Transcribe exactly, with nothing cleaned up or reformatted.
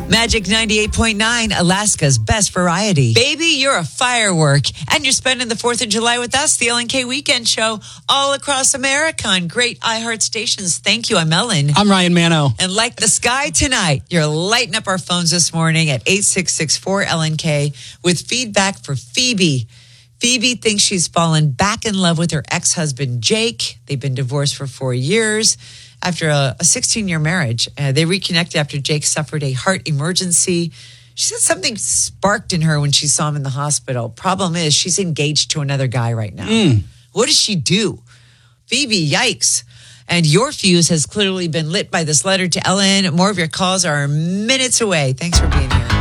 Magic ninety-eight point nine, Alaska's best variety. Baby, you're a firework. And you're spending the fourth of July with us, the L N K Weekend Show, all across America on great iHeart stations. Thank you. I'm Ellen. I'm Ryan Mano. And like the sky tonight, you're lighting up our phones this morning at eight six six four L N K with feedback for Phoebe. Phoebe thinks she's fallen back in love with her ex-husband, Jake. They've been divorced for four years. After a sixteen-year marriage, uh, they reconnected after Jake suffered a heart emergency. She said something sparked in her when she saw him in the hospital. Problem is, she's engaged to another guy right now. Mm. What does she do? Phoebe, yikes. And your fuse has clearly been lit by this letter to Ellen. More of your calls are minutes away. Thanks for being here.